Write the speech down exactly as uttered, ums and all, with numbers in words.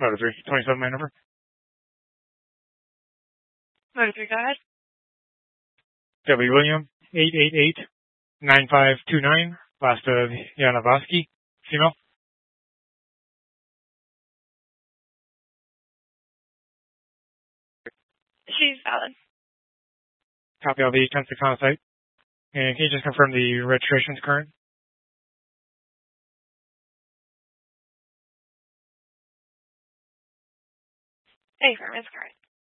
Motor three, twenty-seven man number. Motor three, go ahead. W. William, eight eight eight, nine five two nine, last of Yanavoski, female. She's valid. Copy all the ten six on site. And can you just confirm the registration's current? Confirm is current.